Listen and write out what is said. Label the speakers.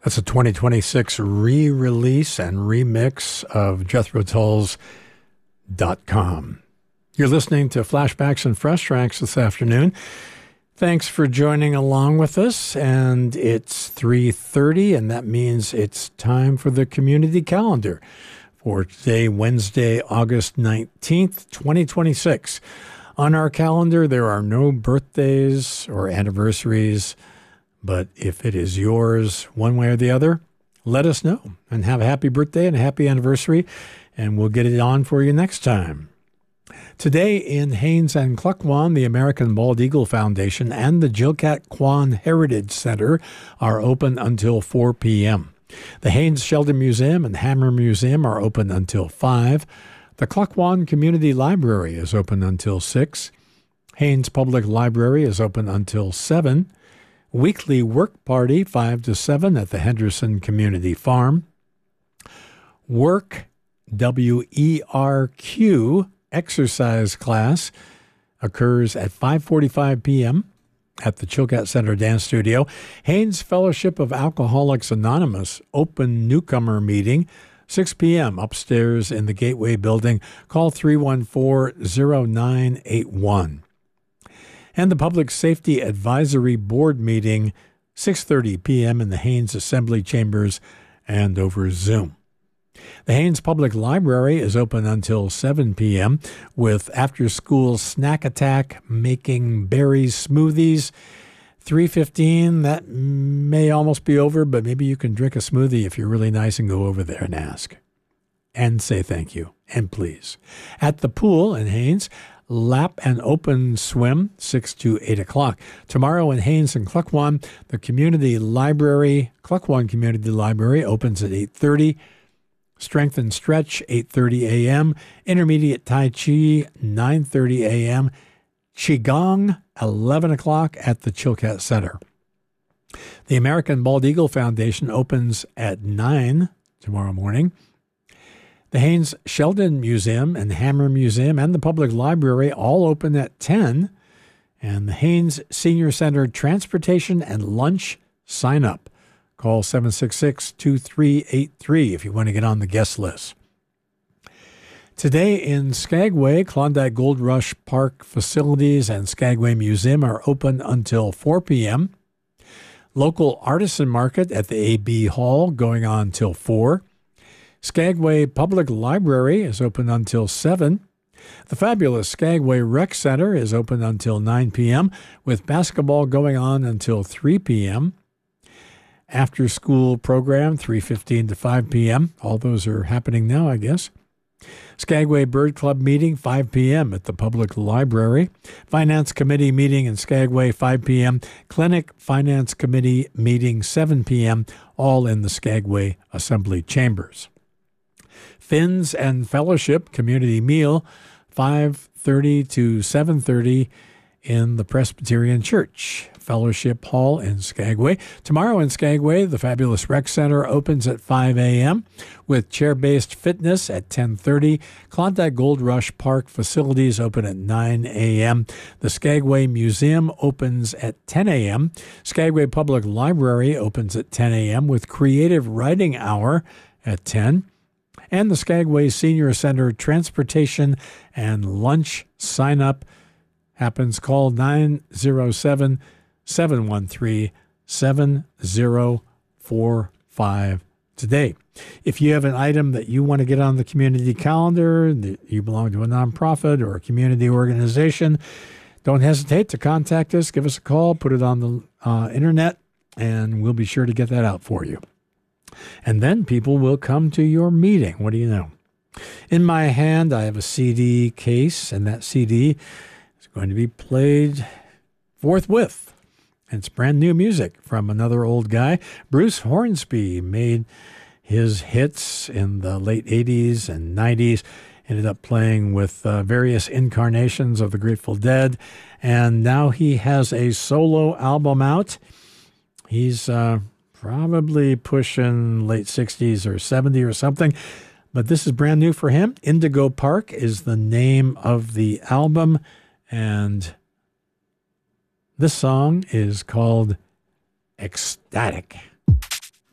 Speaker 1: That's a 2026 re-release and remix of Jethro Tull's .com. You're listening to Flashbacks and Fresh Tracks this afternoon. Thanks for joining along with us, and it's 3:30, and that means it's time for the community calendar for today, Wednesday, August 19th, 2026. On our calendar, there are no birthdays or anniversaries, but if it is yours one way or the other, let us know and have a happy birthday and a happy anniversary, and we'll get it on for you next time. Today in Haines and Klukwan, the American Bald Eagle Foundation and the Jilkat Kwan Heritage Center are open until 4 p.m. The Haines Sheldon Museum and Hammer Museum are open until 5. The Klukwan Community Library is open until 6. Haines Public Library is open until 7. Weekly work party 5 to 7 at the Henderson Community Farm. Work, WERQ, exercise class occurs at 5:45 p.m. at the Chilkat Center Dance Studio. Haines Fellowship of Alcoholics Anonymous open newcomer meeting, 6 p.m. upstairs in the Gateway Building. Call 314-0981. And the Public Safety Advisory Board meeting, 6:30 p.m. in the Haines Assembly Chambers and over Zoom. The Haines Public Library is open until 7 p.m. with after-school snack attack making berry smoothies. 3:15, that may almost be over, but maybe you can drink a smoothie if you're really nice and go over there and ask. And say thank you, and please. At the pool in Haines, lap and open swim, 6 to 8 o'clock. Tomorrow in Haines and Klukwan, the Community Library, Klukwan Community Library, opens at 8:30. Strength and stretch, 8:30 a.m. Intermediate Tai Chi, 9:30 a.m. Qigong, 11 o'clock at the Chilkat Center. The American Bald Eagle Foundation opens at 9 tomorrow morning. The Haines Sheldon Museum and Hammer Museum and the Public Library all open at 10. And the Haines Senior Center Transportation and Lunch sign up. Call 766-2383 if you want to get on the guest list. Today in Skagway, Klondike Gold Rush Park facilities and Skagway Museum are open until 4 p.m. Local artisan market at the AB Hall going on till 4. Skagway Public Library is open until 7. The fabulous Skagway Rec Center is open until 9 p.m. with basketball going on until 3 p.m. After-school program, 3:15 to 5 p.m. All those are happening now, I guess. Skagway Bird Club meeting, 5 p.m. at the Public Library. Finance Committee meeting in Skagway, 5 p.m. Clinic Finance Committee meeting, 7 p.m., all in the Skagway Assembly Chambers. Fins and Fellowship Community Meal, 5:30 to 7:30 in the Presbyterian Church Fellowship Hall in Skagway. Tomorrow in Skagway, the fabulous Rec Center opens at 5 a.m. with chair-based fitness at 10:30. Klondike Gold Rush Park facilities open at 9 a.m. The Skagway Museum opens at 10 a.m. Skagway Public Library opens at 10 a.m. with Creative Writing Hour at 10. And the Skagway Senior Center Transportation and Lunch sign-up happens. Call 907-713-7045 today. If you have an item that you want to get on the community calendar, that you belong to a nonprofit or a community organization, don't hesitate to contact us. Give us a call, put it on the internet, and we'll be sure to get that out for you. And then people will come to your meeting. What do you know? In my hand, I have a CD case, and that CD is going to be played forthwith. And it's brand new music from another old guy. Bruce Hornsby made his hits in the late 80s and 90s, ended up playing with various incarnations of the Grateful Dead, and now he has a solo album out. He's probably pushing late 60s or 70 or something, but this is brand new for him. Indigo Park is the name of the album, and this song is called Ecstatic.